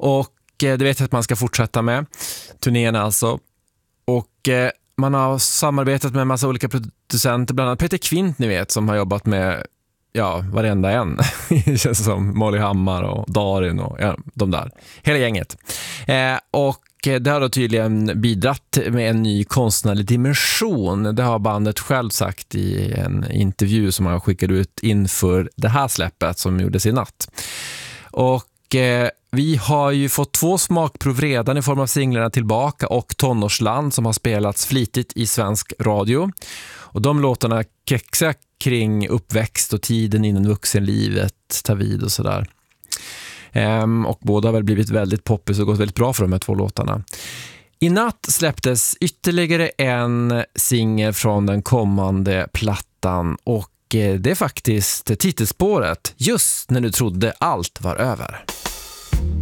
Och det vet jag att man ska fortsätta med. Turnén alltså. Och man har samarbetat med en massa olika producenter, bland annat Peter Kvint, ni vet, som har jobbat med varenda en. Det känns som Molly Hammar och Darin och de där. Hela gänget. Och det har då tydligen bidratt med en ny konstnärlig dimension. Det har bandet själv sagt i en intervju som man skickade ut inför det här släppet som gjordes i natt. Och vi har ju fått 2 smakprov redan i form av singlarna Tillbaka och Tonårsland som har spelats flitigt i svensk radio. Och de låtarna kretsar kring uppväxt och tiden innan vuxenlivet tar vid och sådär. Och båda har väl blivit väldigt poppis och gått väldigt bra för de här 2 låtarna. I natt släpptes ytterligare en singel från den kommande plattan och det är faktiskt titelspåret Just när du trodde allt var över.